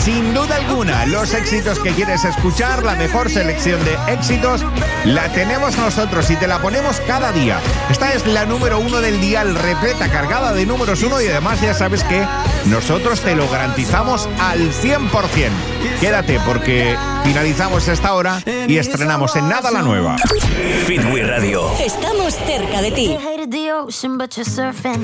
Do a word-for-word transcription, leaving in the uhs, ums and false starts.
sin duda alguna, los éxitos que quieres escuchar, la mejor selección de éxitos, la tenemos nosotros y te la ponemos cada día. Esta es la número uno del dial, repleta, cargada de números uno y además ya sabes que nosotros te lo garantizamos al cien por ciento. Quédate porque finalizamos esta hora y estrenamos en nada la nueva. Fitwi Radio. Estamos cerca de ti.